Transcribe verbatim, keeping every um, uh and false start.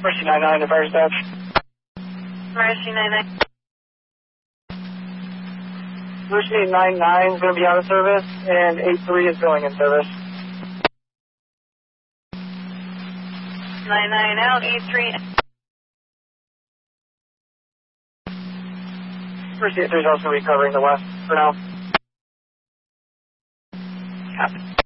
Mercy nine nine to fire staff. Mercy nine nine. Mercy nine nine is going to be out of service, and eight three is going in service. nine nine out, eight three. Mercy eight three is also recovering the west for now. Copy.